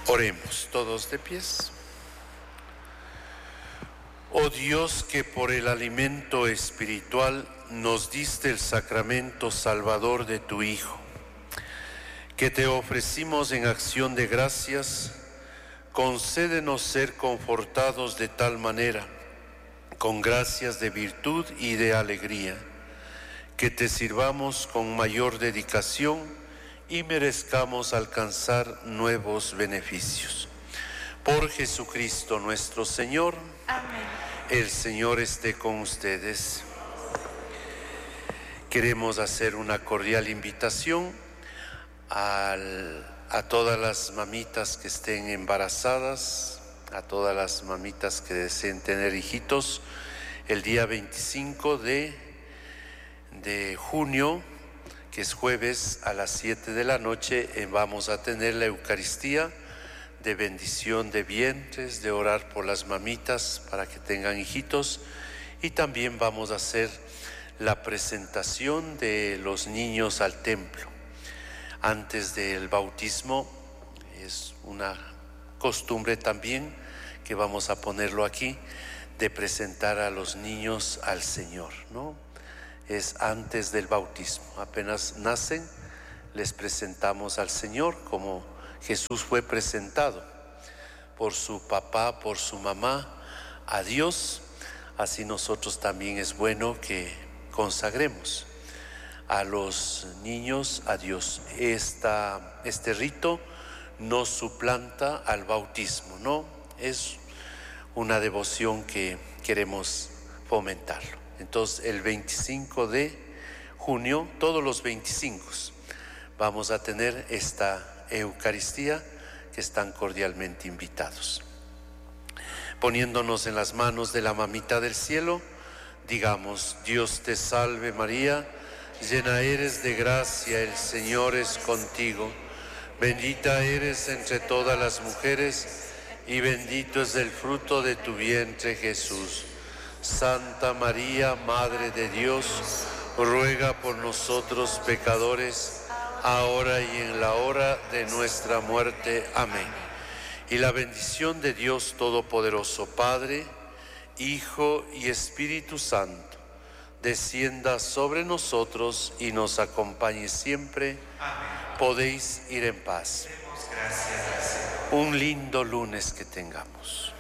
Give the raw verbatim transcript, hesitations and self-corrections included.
Oremos todos de pies. Oh Dios, que por el alimento espiritual nos diste el sacramento salvador de tu Hijo, que te ofrecimos en acción de gracias, concédenos ser confortados de tal manera, con gracias de virtud y de alegría, que te sirvamos con mayor dedicación y merezcamos alcanzar nuevos beneficios. Por Jesucristo nuestro Señor. Amén. El Señor esté con ustedes. Queremos hacer una cordial invitación al, a todas las mamitas que estén embarazadas, a todas las mamitas que deseen tener hijitos. El día veinticinco de, de junio, que es jueves, a las siete de la noche, eh, vamos a tener la Eucaristía de bendición de vientres, de orar por las mamitas para que tengan hijitos, y también vamos a hacer la presentación de los niños al templo. Antes del bautismo es una costumbre también, que vamos a ponerlo aquí, de presentar a los niños al Señor, ¿no? Es antes del bautismo, apenas nacen, les presentamos al Señor como Jesús fue presentado por su papá, por su mamá, a Dios. Así nosotros también es bueno que consagremos a los niños a Dios. Esta, este rito no suplanta al bautismo, ¿no? Es una devoción que queremos fomentarlo. Entonces, el veinticinco de junio, todos los veinticinco, vamos a tener esta Eucaristía, que están cordialmente invitados. Poniéndonos en las manos de la mamita del cielo, digamos: Dios te salve María, llena eres de gracia, el Señor es contigo, bendita eres entre todas las mujeres y bendito es el fruto de tu vientre Jesús. Santa María, Madre de Dios, ruega por nosotros pecadores, ahora y en la hora de nuestra muerte. Amén. Y la bendición de Dios Todopoderoso, Padre, Hijo y Espíritu Santo, descienda sobre nosotros y nos acompañe siempre. Amén. Podéis ir en paz. Demos gracias al Señor. Un lindo lunes que tengamos.